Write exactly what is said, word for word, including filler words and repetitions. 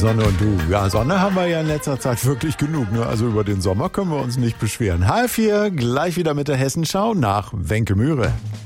Sonne und du. Ja, Sonne haben wir ja in letzter Zeit wirklich genug. Ne? Also über den Sommer können wir uns nicht beschweren. Halb vier, gleich wieder mit der Hessenschau nach Wencke Mühre.